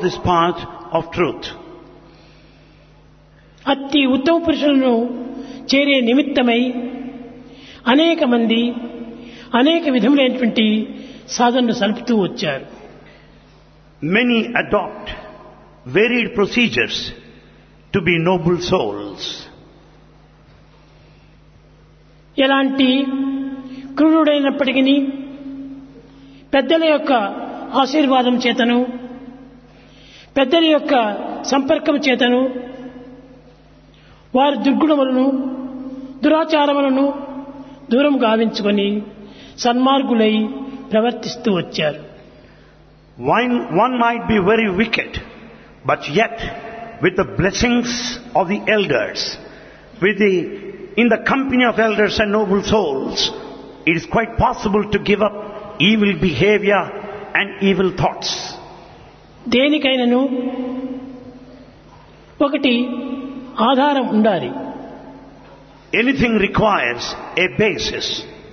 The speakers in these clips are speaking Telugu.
this path of truth. అట్టి ఉత్తమ పురుషులను చేరే నిమిత్తమై అనేక మంది అనేక విధములైనటువంటి సాధనను సలుపుతూ వచ్చారు. Many adopt varied procedures to be noble souls. ఎలాంటి క్రూరుడైనప్పటికీ పెద్దల యొక్క ఆశీర్వాదం చేతను, పెద్దల యొక్క సంపర్కం చేతను వారి దుర్గుణములను దురాచారములను దూరం గావించుకొని సన్మార్గులై ప్రవర్తిస్తూ వచ్చారు. One might be very wicked, but yet with the blessings of the elders, in the company of elders and noble souls, it is quite possible to give up evil behavior and evil thoughts. దేనికైనను ఒకటి ఆధారం ఉండాలి. Anything requires a basis.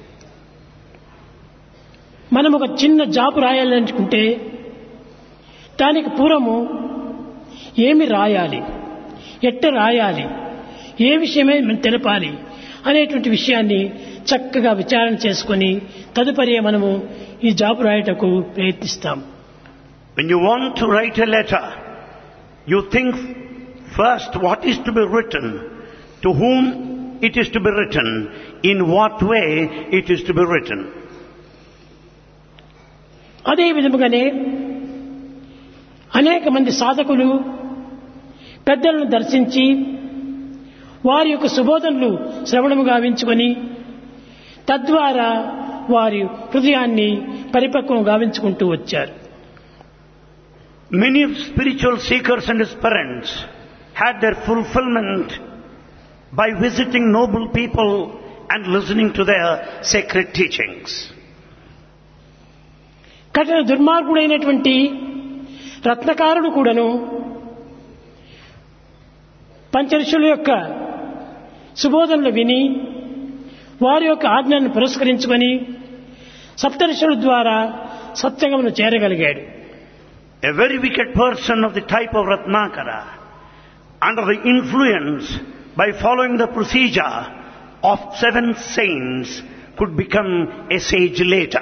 మనం ఒక చిన్న జాబు రాయాలనుకుంటే దానికి పూర్వము ఏమి రాయాలి, ఎట్ట రాయాలి, ఏ విషయమే తెలపాలి అనేటువంటి విషయాన్ని చక్కగా విచారణ చేసుకొని తదుపరి మనము ఈ జాబు రాయటకు ప్రయత్నిస్తాం. When you want to write a letter, you think first what is to be written, to whom it is to be written, in what way it is to be written. అదే విధముగానే అనేక మంది సాధకులు పెద్దలను దర్శించి వారి యొక్క సుబోధనలు శ్రవణము గావించుకొని తద్వారా వారి హృదయాన్ని పరిపక్వం గావించుకుంటూ వచ్చారు. Many spiritual seekers and aspirants had their fulfillment by visiting noble people and listening to their sacred teachings. కఠిన దుర్మార్గుడైనటువంటి రత్నకారుడు కూడాను పంచఋషుల యొక్క సుబోధనలు విని వారి యొక్క ఆజ్ఞను పురస్కరించుకొని సప్తఋషుల ద్వారా సత్సంగమును చేరగలిగాడు. A very wicked person of the type of Ratnakara, under the influence by following the procedure of 7 saints, could become a sage later.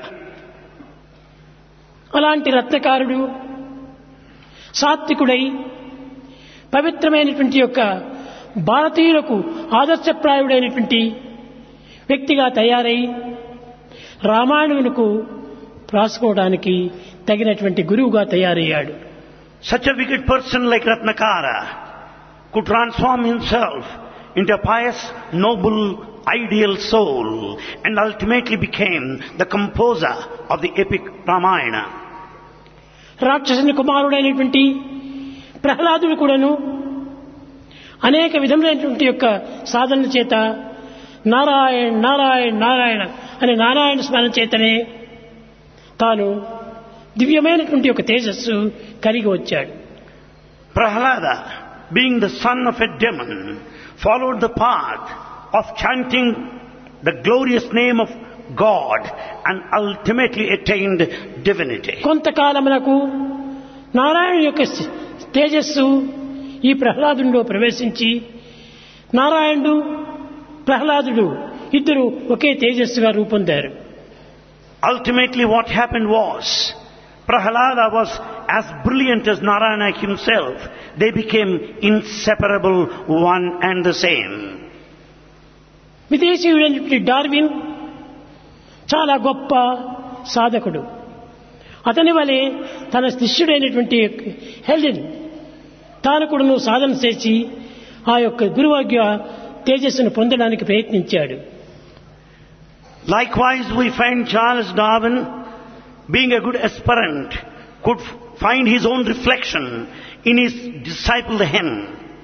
అలాంటి రత్నకారుడు సాత్వికుడై పవిత్రమైనటువంటి యొక్క భారతీయులకు ఆదర్శప్రాయుడైనటువంటి వ్యక్తిగా తయారై రామాయణమునకు రాసుకోవడానికి తగినటువంటి గురువుగా తయారయ్యాడు. Such a wicked person like Ratnakara could transform himself into a pious, noble, ideal soul and ultimately became the composer of the epic Ramayana. రాక్షసుని కుమారుడైనటువంటి ప్రహ్లాదుడు కూడాను అనేక విధములైనటువంటి యొక్క సాధనల చేత నారాయణ నారాయణ నారాయణ అనే నారాయణ స్మరణ చేతనే తాను దివ్యమైనటువంటి ఒక తేజస్సు కలిగి వచ్చాడు. Prahlada, being the son of a demon, followed the path of chanting the glorious name of God and ultimately attained divinity. కొంతకాలమునకు Narayana యొక్క తేజస్సు ఈ ప్రహ్లాదునిలో ప్రవేశించి నారాయణుడు ప్రహ్లాదుడు ఇద్దరు ఒకే తేజస్సుగా రూపొందారు. Ultimately what happened was, Prahlada was as brilliant as Narayana himself. They became inseparable, one and the same. విదేశీయుడైనటువంటి Darwin చాలా గొప్ప సాధకుడు. అతని వలె తన శిష్యుడైనటువంటి హెల్డెన్ తాను కూడా సాధన చేసి ఆ యొక్క గురువాగ్య తేజస్సును పొందడానికి ప్రయత్నించాడు. Likewise, we find Charles Darwin, being a good aspirant, could find his own reflection in his disciple the hen.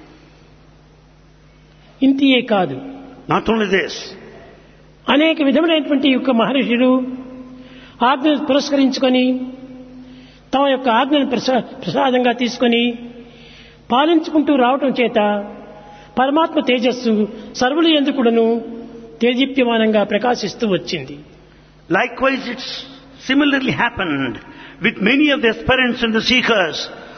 ఇంతియే కాదు, Not only this, అనేక విధములైనటువంటి యొక్క మహర్షులు ఆజ్ఞను పురస్కరించుకొని తమ యొక్క ఆజ్ఞను ప్రసాదంగా తీసుకొని పాలించుకుంటూ రావటం చేత పరమాత్మ తేజస్సు సర్వులు ఎందుకుడను తేజీప్యమానంగా ప్రకాశిస్తూ వచ్చింది. likewise it's similarly happened with many of the aspirants and the seekers